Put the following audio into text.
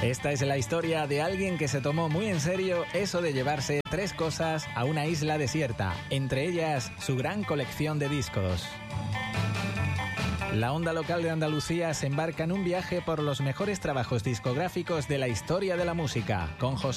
Esta es la historia de alguien que se tomó muy en serio eso de llevarse 3 cosas a una isla desierta, entre ellas su gran colección de discos. La Onda Local de Andalucía se embarca en un viaje por los mejores trabajos discográficos de la historia de la música, con José